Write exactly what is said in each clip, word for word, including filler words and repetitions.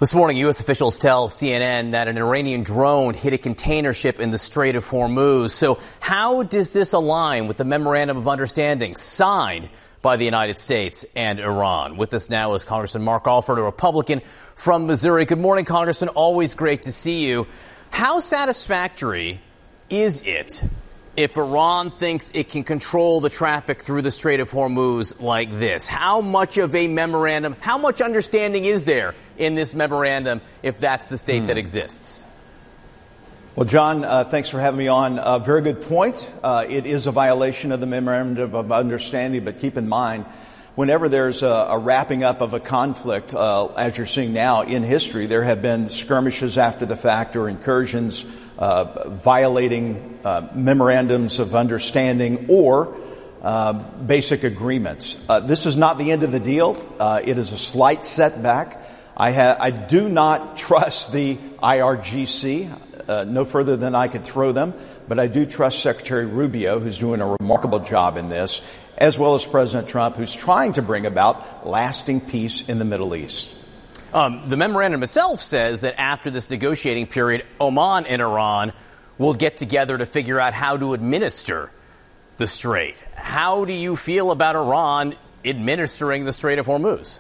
This morning, U S officials tell C N N that an Iranian drone hit a container ship in the Strait of Hormuz. So how does this align with the Memorandum of Understanding signed by the United States and Iran? With us now is Congressman Mark Alford, a Republican from Missouri. Good morning, Congressman. Always great to see you. How satisfactory is it if Iran thinks it can control the traffic through the Strait of Hormuz like this? How much of a memorandum, how much understanding is there in this memorandum if that's the state hmm. that exists? Well, John, uh, thanks for having me on. A uh, very good point. Uh, it is a violation of the Memorandum of Understanding, but keep in mind, whenever there's a, a wrapping up of a conflict, uh, as you're seeing now in history, there have been skirmishes after the fact or incursions uh, violating uh, memorandums of understanding or uh, basic agreements. Uh, this is not the end of the deal. Uh, it is a slight setback. I, ha- I do not trust the I R G C, uh, no further than I could throw them, but I do trust Secretary Rubio, who's doing a remarkable job in this, as well as President Trump, who's trying to bring about lasting peace in the Middle East. Um, the memorandum itself says that after this negotiating period, Oman and Iran will get together to figure out how to administer the Strait. How do you feel about Iran administering the Strait of Hormuz?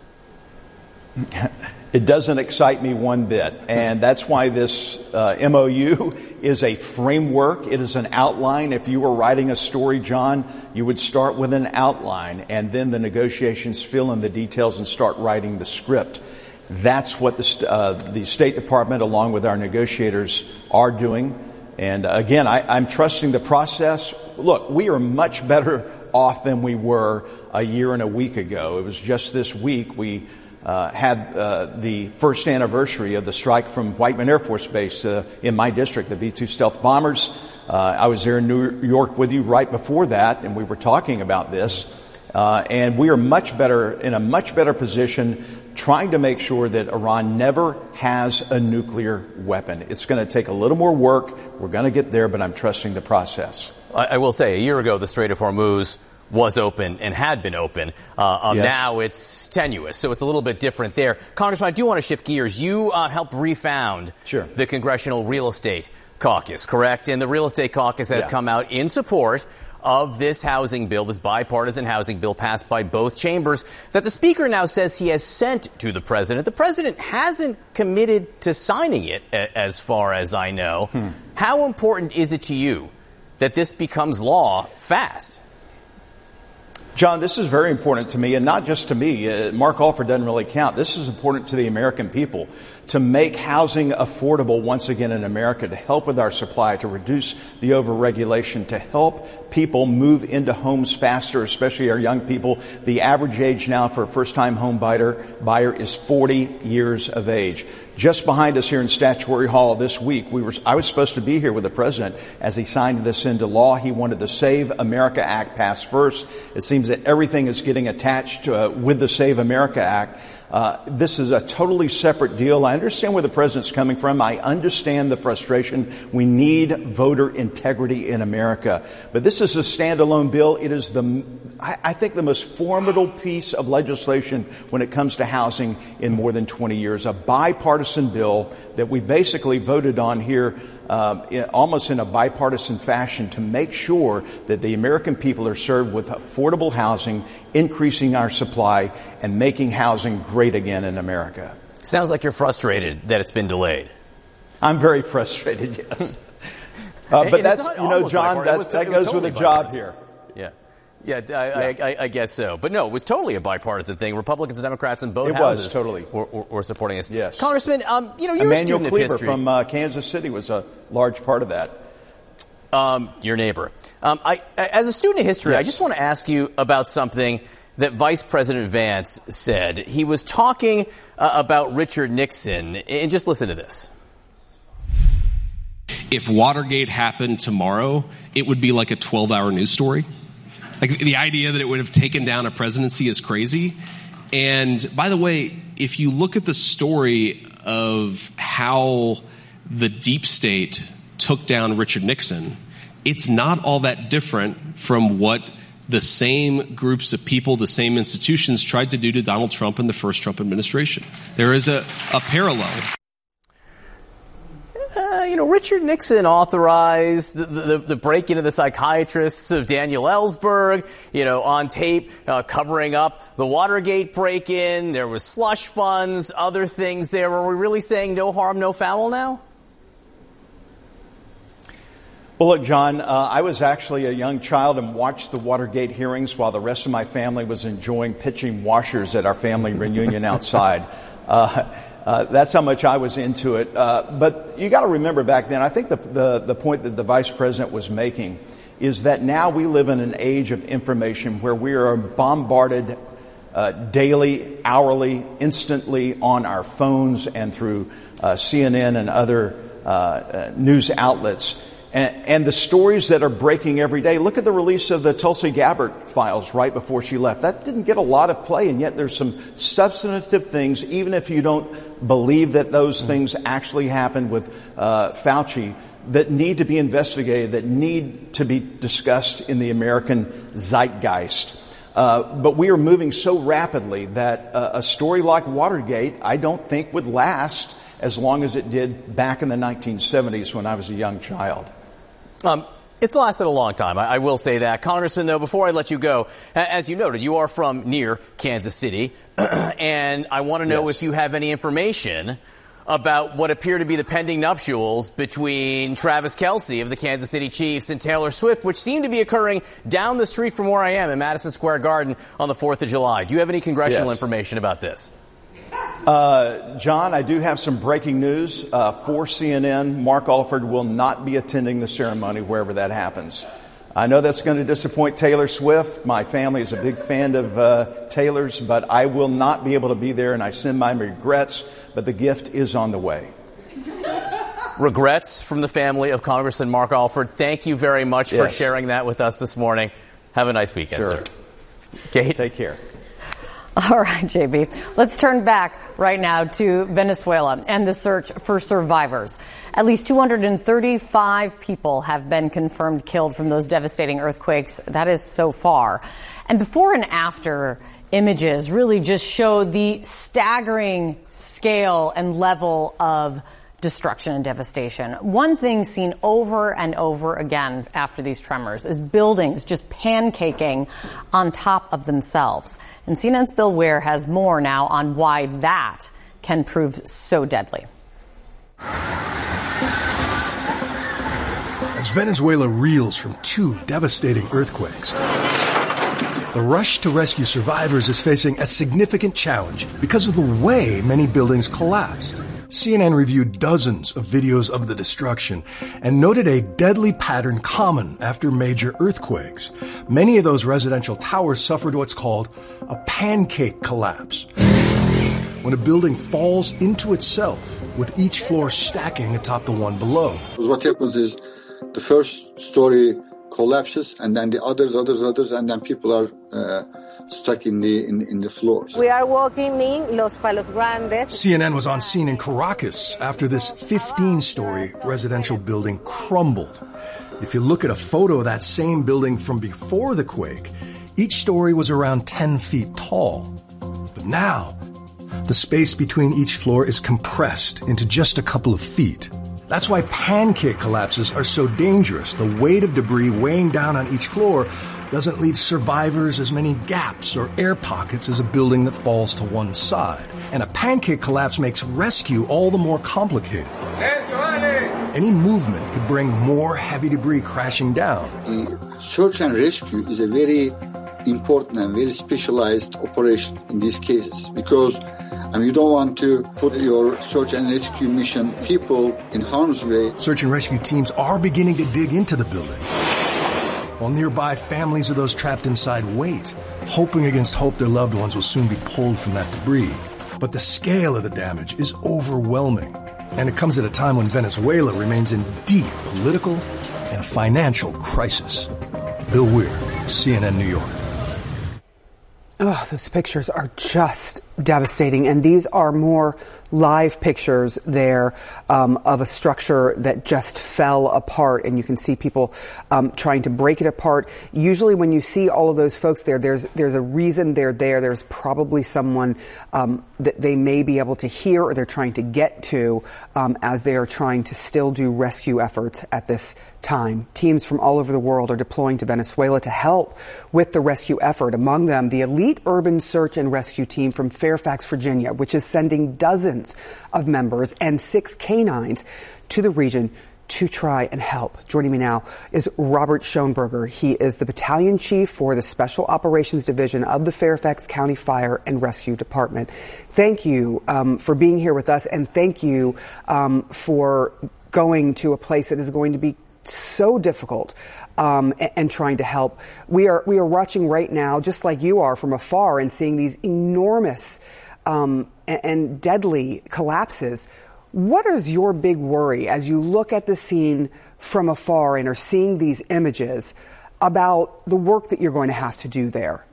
It doesn't excite me one bit, and that's why this uh, M O U is a framework. It is an outline. If you were writing a story, John, you would start with an outline, and then the negotiations fill in the details and start writing the script. That's what the, uh, the State Department, along with our negotiators, are doing. And again, I, I'm trusting the process. Look, we are much better off than we were a year and a week ago. It was just this week we Uh, had uh, the first anniversary of the strike from Whiteman Air Force Base uh, in my district, the B two stealth bombers. Uh, I was there in New York with you right before that, and we were talking about this. Uh, and we are much better, in a much better position, trying to make sure that Iran never has a nuclear weapon. It's going to take a little more work. We're going to get there, but I'm trusting the process. I, I will say, a year ago, the Strait of Hormuz was open and had been open. Uh, um, yes. Now it's tenuous, so it's a little bit different there. Congressman, I do want to shift gears. You uh, helped refound sure. the Congressional Real Estate Caucus, correct? And the Real Estate Caucus has yeah. come out in support of this housing bill, this bipartisan housing bill passed by both chambers, that the Speaker now says he has sent to the President. The President hasn't committed to signing it, as far as I know. Hmm. How important is it to you that this becomes law fast? John, this is very important to me, and not just to me. Uh, Mark Alford doesn't really count. This is important to the American people, to make housing affordable once again in America, to help with our supply, to reduce the overregulation, to help people move into homes faster, especially our young people. The average age now for a first-time home buyer, buyer is forty years of age. Just behind us here in Statuary Hall this week, we were, I was supposed to be here with the President as he signed this into law. He wanted the Save America Act passed first. It seems that everything is getting attached uh, with the Save America Act. Uh, this is a totally separate deal. I understand where the President's coming from. I understand the frustration. We need voter integrity in America. But this is a standalone bill. It is the, I, I think, the most formidable piece of legislation when it comes to housing in more than twenty years. A bipartisan bill that we basically voted on here Uh, in, almost in a bipartisan fashion to make sure that the American people are served with affordable housing, increasing our supply, and making housing great again in America. Sounds like you're frustrated that it's been delayed. I'm very frustrated, yes. Uh, but that's, you know, John, that, that goes totally with the job here. Yeah. Yeah, I, yeah. I, I, I guess so. But no, it was totally a bipartisan thing. Republicans and Democrats in both it houses was, totally. were, were, were supporting us. Yes. Congressman, um, you know, you're Emmanuel a student Cleaver of history. from uh, Kansas City was a large part of that. Um, your neighbor. Um, I, as a student of history, yes. I just want to ask you about something that Vice President Vance said. He was talking uh, about Richard Nixon. And just listen to this. If Watergate happened tomorrow, it would be like a twelve-hour news story. Like, the idea that it would have taken down a presidency is crazy. And by the way, if you look at the story of how the deep state took down Richard Nixon, it's not all that different from what the same groups of people, the same institutions tried to do to Donald Trump in the first Trump administration. There is a, a parallel. Uh, you know, Richard Nixon authorized the, the, the break-in of the psychiatrists of Daniel Ellsberg, you know, on tape, uh, covering up the Watergate break-in. There was slush funds, other things there. Are we really saying no harm, no foul now? Well, look, John, uh, I was actually a young child and watched the Watergate hearings while the rest of my family was enjoying pitching washers at our family reunion outside. Uh, Uh, that's how much I was into it. Uh, but you got to remember back then, I think the, the, the point that the vice president was making is that now we live in an age of information where we are bombarded uh, daily, hourly, instantly on our phones and through uh, C N N and other uh, uh, news outlets. And, and the stories that are breaking every day. Look at the release of the Tulsi Gabbard files right before she left. That didn't get a lot of play, and yet there's some substantive things, even if you don't believe that those things actually happened with uh, Fauci, that need to be investigated, that need to be discussed in the American zeitgeist. Uh, but we are moving so rapidly that uh, a story like Watergate, I don't think would last as long as it did back in the nineteen seventies when I was a young child. Um, it's lasted a long time. I, I will say that. Congressman, though, before I let you go, as you noted, you are from near Kansas City, and I want to know yes. if you have any information about what appear to be the pending nuptials between Travis Kelce of the Kansas City Chiefs and Taylor Swift, which seem to be occurring down the street from where I am in Madison Square Garden on the fourth of July. Do you have any congressional yes. information about this? Uh, John, I do have some breaking news uh, for C N N. Mark Alford will not be attending the ceremony wherever that happens. I know that's going to disappoint Taylor Swift. My family is a big fan of uh, Taylor's, but I will not be able to be there, and I send my regrets, but the gift is on the way. Regrets from the family of Congressman Mark Alford. Thank you very much yes. for sharing that with us this morning. Have a nice weekend, sure. sir. Kate? Take care. All right, J B. Let's turn back right now to Venezuela and the search for survivors. At least two hundred thirty-five people have been confirmed killed from those devastating earthquakes. That is so far. And before and after images really just show the staggering scale and level of destruction and devastation. One thing seen over and over again after these tremors is buildings just pancaking on top of themselves. And C N N's Bill Weir has more now on why that can prove so deadly. As Venezuela reels from two devastating earthquakes, the rush to rescue survivors is facing a significant challenge because of the way many buildings collapsed. C N N reviewed dozens of videos of the destruction and noted a deadly pattern common after major earthquakes. Many of those residential towers suffered what's called a pancake collapse, when a building falls into itself, with each floor stacking atop the one below. What happens is the first story collapses, and then the others, others, others, and then people are uh, stuck in the in, in the floors. We are walking in Los Palos Grandes. C N N was on scene in Caracas after this fifteen-story residential building crumbled. If you look at a photo of that same building from before the quake, each story was around ten feet tall. But now, the space between each floor is compressed into just a couple of feet. That's why pancake collapses are so dangerous. The weight of debris weighing down on each floor doesn't leave survivors as many gaps or air pockets as a building that falls to one side. And a pancake collapse makes rescue all the more complicated. Any movement could bring more heavy debris crashing down. The search and rescue is a very important and very specialized operation in these cases, because and you don't want to put your search and rescue mission people in harm's way. Search and rescue teams are beginning to dig into the building, while nearby families of those trapped inside wait, hoping against hope their loved ones will soon be pulled from that debris. But the scale of the damage is overwhelming, and it comes at a time when Venezuela remains in deep political and financial crisis. Bill Weir, C N N New York. Oh, those pictures are just devastating. And these are more live pictures there um, of a structure that just fell apart, and you can see people um, trying to break it apart. Usually when you see all of those folks there, there's there's a reason they're there. There's probably someone um, that they may be able to hear or they're trying to get to um, as they are trying to still do rescue efforts at this time. Teams from all over the world are deploying to Venezuela to help with the rescue effort. Among them, the elite urban search and rescue team from Fairfax, Virginia, which is sending dozens of members and six canines to the region to try and help. Joining me now is Robert Schoenberger. He is the battalion chief for the Special Operations Division of the Fairfax County Fire and Rescue Department. Thank you um, for being here with us, and thank you um, for going to a place that is going to be so difficult um, and, and trying to help. We are we are watching right now, just like you are, from afar and seeing these enormous um, and, and deadly collapses. What is your big worry as you look at the scene from afar and are seeing these images about the work that you're going to have to do there?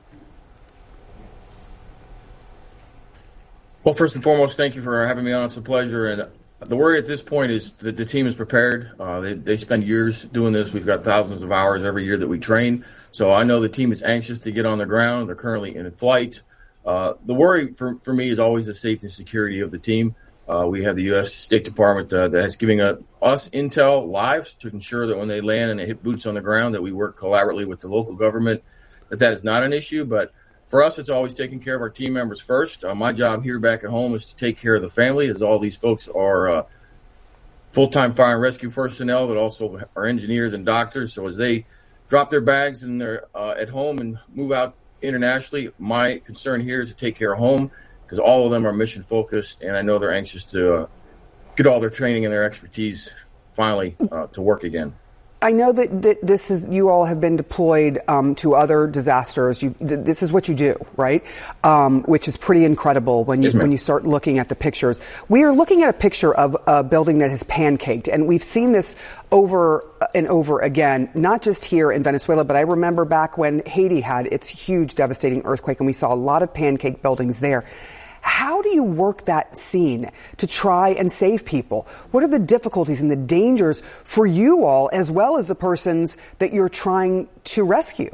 Well, first and foremost, thank you for having me on. It's a pleasure. And the worry at this point is that the team is prepared. Uh, they, they spend years doing this. We've got thousands of hours every year that we train. So I know the team is anxious to get on the ground. They're currently in flight. Uh, the worry for, for me is always the safety and security of the team. Uh, we have the U S State Department uh, that is giving uh, us intel live to ensure that when they land and they hit boots on the ground, that we work collaboratively with the local government, that that is not an issue. But for us, it's always taking care of our team members first. Uh, my job here back at home is to take care of the family, as all these folks are uh, full-time fire and rescue personnel, but also are engineers and doctors. So as they drop their bags and they're uh, at home and move out internationally, my concern here is to take care of home, because all of them are mission focused, and I know they're anxious to uh, get all their training and their expertise finally uh, to work again. I know that, that this is, you all have been deployed um, to other disasters. You, th- this is what you do, right? Um, which is pretty incredible when you yes, when you start looking at the pictures. We are looking at a picture of a building that has pancaked, and we've seen this over and over again, not just here in Venezuela, but I remember back when Haiti had its huge, devastating earthquake, and we saw a lot of pancake buildings there. How do you work that scene to try and save people? What are the difficulties and the dangers for you all, as well as the persons that you're trying to rescue?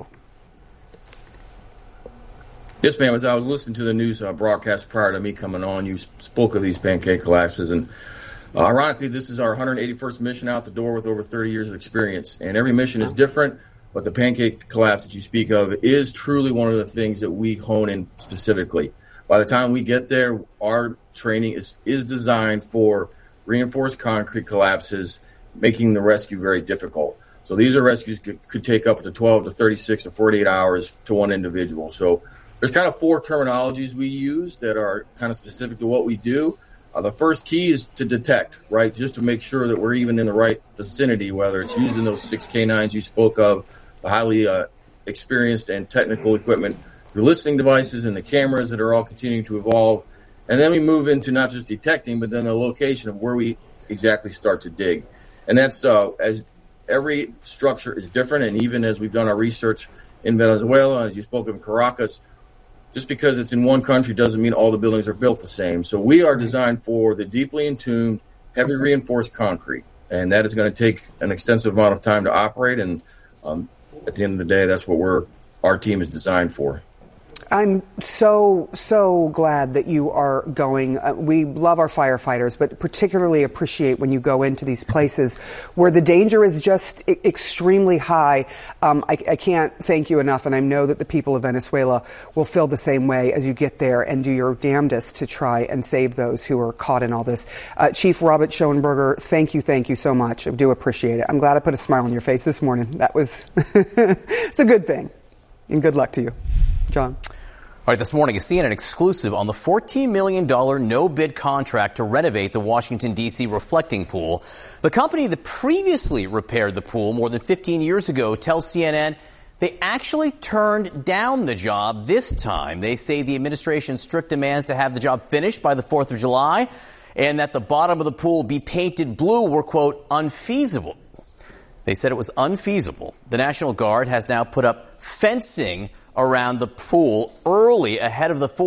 Yes, ma'am. As I was listening to the news uh, broadcast prior to me coming on, you spoke of these pancake collapses. And uh, ironically, this is our one hundred eighty-first mission out the door with over thirty years of experience. And every mission is different, but the pancake collapse that you speak of is truly one of the things that we hone in specifically. By the time we get there, our training is, is designed for reinforced concrete collapses, making the rescue very difficult. So these are rescues could, could take up to twelve to thirty-six to forty-eight hours to one individual. So there's kind of four terminologies we use that are kind of specific to what we do. Uh, the first key is to detect, right, just to make sure that we're even in the right vicinity, whether it's using those six canines you spoke of, the highly uh, experienced and technical equipment, the listening devices and the cameras that are all continuing to evolve. And then we move into not just detecting, but then the location of where we exactly start to dig. And that's uh, as every structure is different. And even as we've done our research in Venezuela, as you spoke of Caracas, just because it's in one country doesn't mean all the buildings are built the same. So we are designed for the deeply entombed, heavy reinforced concrete. And that is going to take an extensive amount of time to operate. And um, at the end of the day, that's what we're, our team is designed for. I'm so, so glad that you are going. Uh, we love our firefighters, but particularly appreciate when you go into these places where the danger is just I- extremely high. Um, I, I can't thank you enough, and I know that the people of Venezuela will feel the same way as you get there and do your damnedest to try and save those who are caught in all this. Uh, Chief Robert Schoenberger, thank you, thank you so much. I do appreciate it. I'm glad I put a smile on your face this morning. That was, it's a good thing. And good luck to you. John. All right, this morning, a C N N exclusive on the fourteen million dollars no-bid contract to renovate the Washington, D C reflecting pool. The company that previously repaired the pool more than fifteen years ago tells C N N they actually turned down the job this time. They say the administration's strict demands to have the job finished by the fourth of July and that the bottom of the pool be painted blue were, quote, unfeasible. They said it was unfeasible. The National Guard has now put up fencing around the pool early ahead of the fourth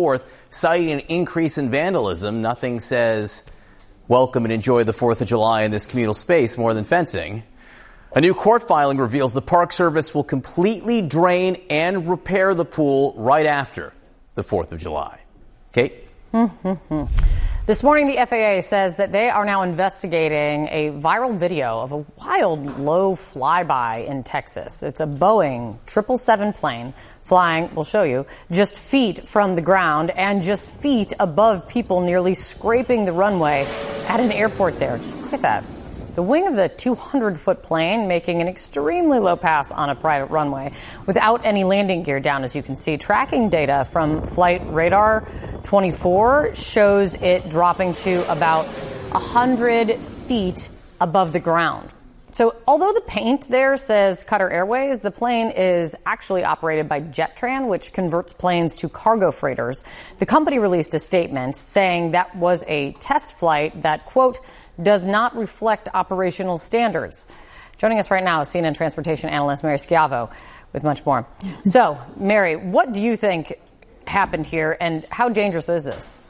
citing an increase in vandalism. Nothing says welcome and enjoy the fourth of July in this communal space more than fencing. A new court filing reveals the Park Service will completely drain and repair the pool right after the fourth of July. Kate? Mm-hmm. This morning, the F A A says that they are now investigating a viral video of a wild low flyby in Texas. It's a Boeing triple seven plane flying, we'll show you, just feet from the ground and just feet above people, nearly scraping the runway at an airport there. Just look at that. The wing of the two hundred foot plane making an extremely low pass on a private runway without any landing gear down, as you can see. Tracking data from Flight Radar twenty-four shows it dropping to about one hundred feet above the ground. So although the paint there says Qatar Airways, the plane is actually operated by Jetran, which converts planes to cargo freighters. The company released a statement saying that was a test flight that, quote, does not reflect operational standards. Joining us right now is C N N transportation analyst Mary Schiavo with much more. So, Mary, what do you think happened here, and how dangerous is this?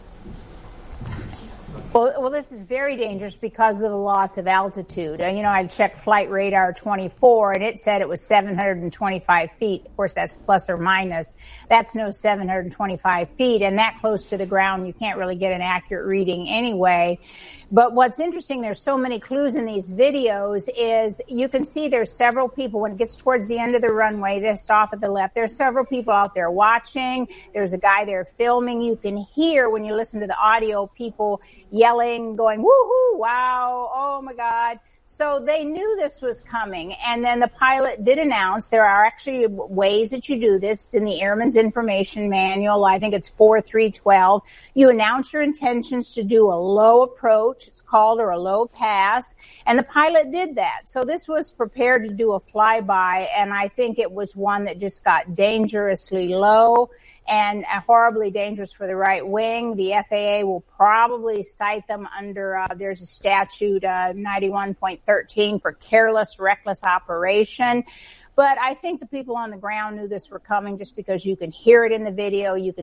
Well, well, this is very dangerous because of the loss of altitude. Uh, you know, I checked Flight Radar twenty-four, and it said it was seven hundred twenty-five feet. Of course, that's plus or minus. That's no seven hundred twenty-five feet, and that close to the ground, you can't really get an accurate reading anyway. But what's interesting, there's so many clues in these videos, is you can see there's several people when it gets towards the end of the runway, this off at the left, there's several people out there watching. There's a guy there filming. You can hear, when you listen to the audio, people yelling, going, woohoo, wow, oh my God. So they knew this was coming. And then the pilot did announce there are actually ways that you do this in the Airman's Information Manual. I think it's four three twelve. You announce your intentions to do a low approach, it's called, or a low pass. And the pilot did that. So this was prepared to do a flyby. And I think it was one that just got dangerously low and horribly dangerous for the right wing. The F A A will probably cite them under, uh, there's a statute, uh, ninety-one point thirteen for careless, reckless operation. But I think the people on the ground knew this were coming just because you can hear it in the video. You can